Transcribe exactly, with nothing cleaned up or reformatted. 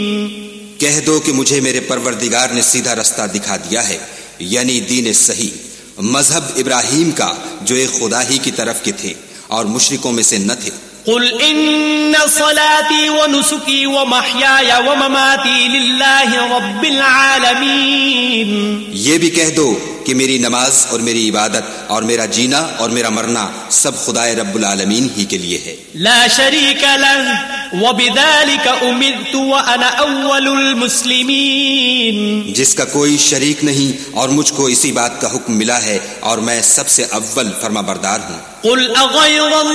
कह दो कि मुझे मेरे परवरदिगार ने सीधा रास्ता दिखा दिया है, यानी दीन सही, मजहब इब्राहीम का जो एक खुदा ही की तरफ के थे और मुशरिकों में से न थे। कुल इन्ना सलाती व नुसुकी व महयाया व ममाती लिल्लाहि रब्बिल आलमीन। ये भी कह दो कि मेरी नमाज और मेरी इबादत और मेरा जीना और मेरा मरना सब खुदाए रब्बुल आलमीन ही के लिए है। ला शरीका लहु व बिदालिका उमिरतु व अना अव्वलुल मुस्लिमीन। जिसका कोई शरीक नहीं और मुझको इसी बात का हुक्म मिला है और मैं सबसे अव्वल फरमाबरदार हूँ। कुल अगैर